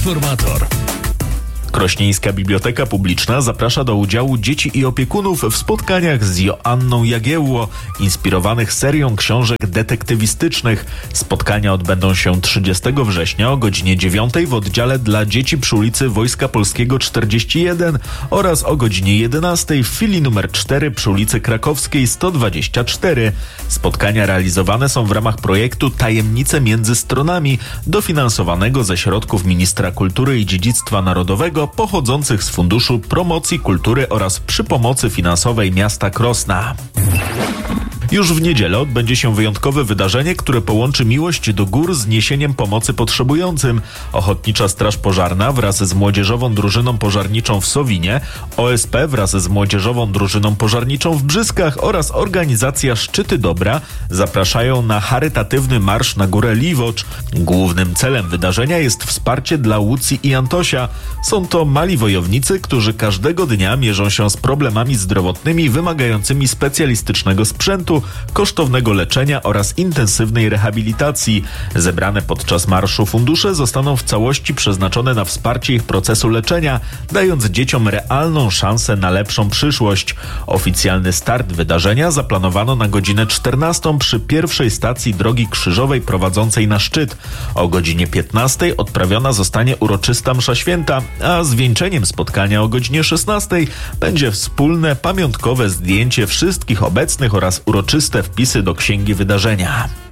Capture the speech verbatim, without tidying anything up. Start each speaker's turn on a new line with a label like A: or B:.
A: Informator.
B: Krośnieńska Biblioteka Publiczna zaprasza do udziału dzieci i opiekunów w spotkaniach z Joanną Jagiełło, inspirowanych serią książek detektywistycznych. Spotkania odbędą się trzydziestego września o godzinie dziewiątej w oddziale dla dzieci przy ulicy Wojska Polskiego czterdzieści jeden oraz o godzinie jedenastej w filii numer cztery przy ulicy Krakowskiej sto dwadzieścia cztery. Spotkania realizowane są w ramach projektu Tajemnice między stronami, dofinansowanego ze środków Ministra Kultury i Dziedzictwa Narodowego, pochodzących z Funduszu Promocji Kultury oraz przy pomocy finansowej miasta Krosna. Już w niedzielę odbędzie się wyjątkowe wydarzenie, które połączy miłość do gór z niesieniem pomocy potrzebującym. Ochotnicza Straż Pożarna wraz z Młodzieżową Drużyną Pożarniczą w Sowinie, O S P wraz z Młodzieżową Drużyną Pożarniczą w Brzyskach oraz organizacja Szczyty Dobra zapraszają na charytatywny marsz na górę Liwocz. Głównym celem wydarzenia jest wsparcie dla Łucji i Antosia. Są to mali wojownicy, którzy każdego dnia mierzą się z problemami zdrowotnymi wymagającymi specjalistycznego sprzętu, kosztownego leczenia oraz intensywnej rehabilitacji. Zebrane podczas marszu fundusze zostaną w całości przeznaczone na wsparcie ich procesu leczenia, dając dzieciom realną szansę na lepszą przyszłość. Oficjalny start wydarzenia zaplanowano na godzinę czternastą przy pierwszej stacji drogi krzyżowej prowadzącej na szczyt. O godzinie piętnastej odprawiona zostanie uroczysta msza święta, a zwieńczeniem spotkania o godzinie szesnastej będzie wspólne pamiątkowe zdjęcie wszystkich obecnych oraz uroczyste wpisy do księgi wydarzenia.